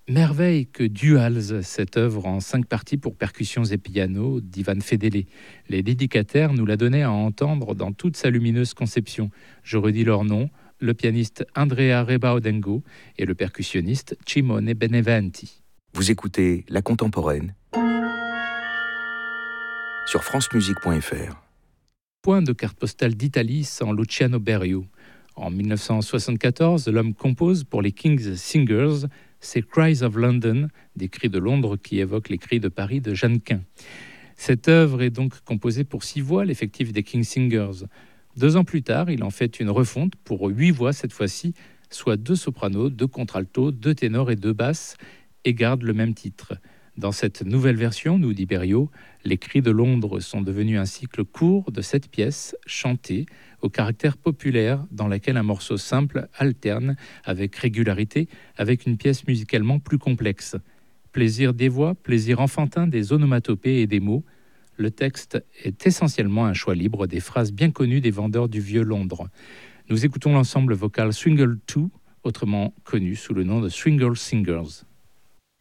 Merveille que Duals, cette œuvre en 5 parties pour percussions et piano d'Ivan Fedele. Les dédicataires nous la donnaient à entendre dans toute sa lumineuse conception. Je redis leur nom, le pianiste Andrea Rebaudengo et le percussionniste Cimone Beneventi. Vous écoutez La Contemporaine sur francemusique.fr. Point de carte postale d'Italie sans Luciano Berio. En 1974, l'homme compose pour les King's Singers ces Cries of London, des cris de Londres qui évoquent les cris de Paris de Jeannequin. Cette œuvre est donc composée pour 6 voix, l'effectif des King's Singers. 2 ans plus tard, il en fait une refonte pour 8 voix cette fois-ci, soit 2 sopranos, 2 contraltos, 2 ténors et 2 basses, et garde le même titre. Dans cette nouvelle version, nous dit Berio, les cris de Londres sont devenus un cycle court de 7 pièces chantées au caractère populaire dans laquelle un morceau simple alterne avec régularité avec une pièce musicalement plus complexe. Plaisir des voix, plaisir enfantin des onomatopées et des mots. Le texte est essentiellement un choix libre des phrases bien connues des vendeurs du vieux Londres. Nous écoutons l'ensemble vocal Swingle 2, autrement connu sous le nom de Swingle Singers.